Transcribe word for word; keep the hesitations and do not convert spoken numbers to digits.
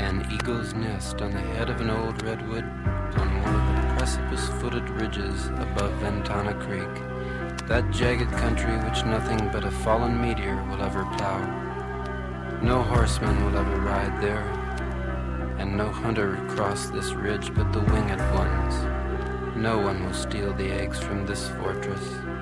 An eagle's nest on the head of an old redwood on one of the precipice-footed ridges above Ventana Creek, that jagged country which nothing but a fallen meteor will ever plow. No horseman will ever ride there, and no hunter cross this ridge but the winged ones. No one will steal the eggs from this fortress.